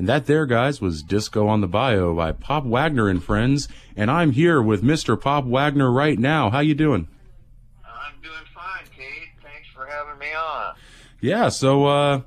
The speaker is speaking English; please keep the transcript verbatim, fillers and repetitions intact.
And that there, guys, was Disco on the Bayou by Pop Wagner and Friends. And I'm here with Mister Pop Wagner right now. How you doing? I'm doing fine, Kate. Thanks for having me on. Yeah, so uh,